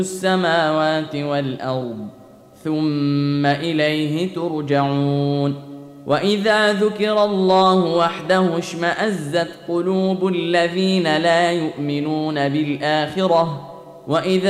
السماوات والأرض ثم إليه ترجعون وإذا ذكر الله وحده اشمأزت قلوب الذين لا يؤمنون بالآخرة وإذا